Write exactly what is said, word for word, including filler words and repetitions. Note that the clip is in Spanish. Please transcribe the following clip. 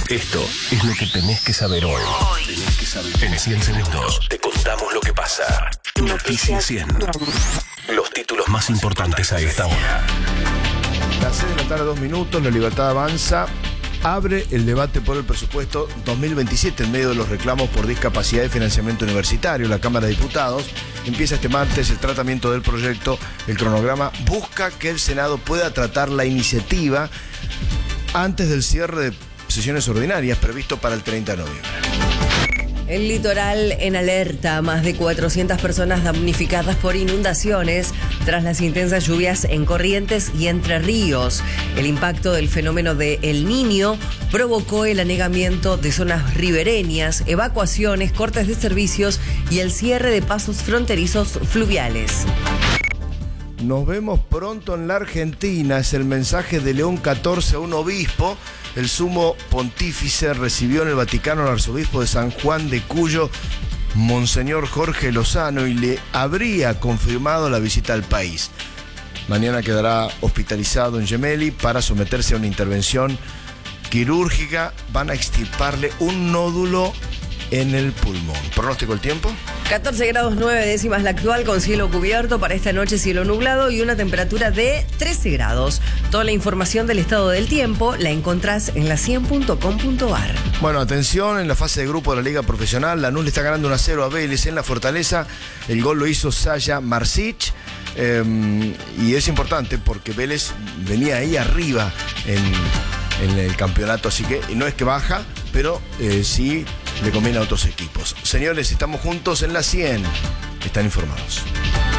Esto es lo que tenés que saber hoy. Tenés que saber. En cien segundos te contamos lo que pasa. Noticias cien. Los títulos más importantes a esta hora. Las seis de la tarde, dos minutos, La Libertad Avanza abre el debate por el presupuesto dos mil veintisiete en medio de los reclamos por discapacidad y financiamiento universitario. La Cámara de Diputados empieza este martes el tratamiento del proyecto. El cronograma busca que el Senado pueda tratar la iniciativa antes del cierre de sesiones ordinarias previsto para el treinta de noviembre. El litoral en alerta, más de cuatrocientas personas damnificadas por inundaciones tras las intensas lluvias en Corrientes y Entre Ríos. El impacto del fenómeno de El Niño provocó el anegamiento de zonas ribereñas, evacuaciones, cortes de servicios y el cierre de pasos fronterizos fluviales. Nos vemos pronto en la Argentina, es el mensaje de León catorce a un obispo. El sumo pontífice recibió en el Vaticano al arzobispo de San Juan de Cuyo, Monseñor Jorge Lozano, y le habría confirmado la visita al país. Mañana quedará hospitalizado en Gemelli para someterse a una intervención quirúrgica. Van a extirparle un nódulo en el pulmón. ¿Pronóstico del tiempo? catorce grados nueve décimas la actual, con cielo cubierto. Para esta noche cielo nublado y una temperatura de trece grados. Toda la información del estado del tiempo la encontrás en la cien punto com punto ar. Bueno, atención, en la fase de grupo de la Liga Profesional, Lanús le está ganando uno a cero a Vélez en la Fortaleza. El gol lo hizo Saya Marsic. Eh, y es importante porque Vélez venía ahí arriba en, en el campeonato, así que no es que baja, pero eh, sí le conviene a otros equipos. Señores, estamos juntos en la cien. Están informados.